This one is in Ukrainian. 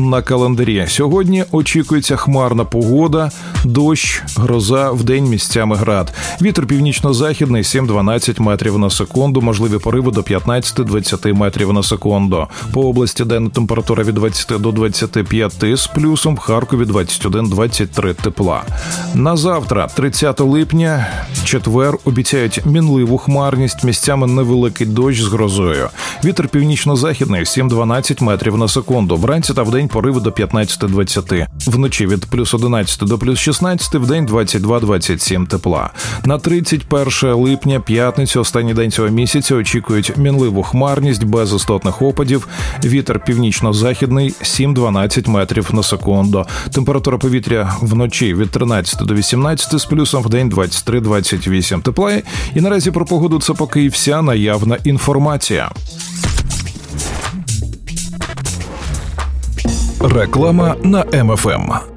на календарі. Сьогодні очікується хмарна погода, дощ, гроза, вдень місцями град. Вітер північно-західний 7-12 метрів на секунду, можливі пориви до 15-20 метрів на секунду. По області денна температура від 20 до 25 з плюсом, в Харкові 21-23 тепла. На завтра, 30 липня, четвер, обіцяють мінливу хмарність, місцями невеликий дощ з грозою. Вітер північно-західний 7-12 метрів на секунду. Вранці та вдень пориви до 15-20. Вночі від плюс 11 до плюс 16, вдень 22-27 тепла. На 31 липня, п'ятницю, останній день цього місяця, очікують мінливу хмарність без істотних опадів. Вітер північно-західний 7-12 метрів на секунду. Температура повітря вночі від 13 до 18 з плюсом, вдень 23-28 тепла. І наразі про погоду це поки і вся наявна інформація. Реклама на МФМ.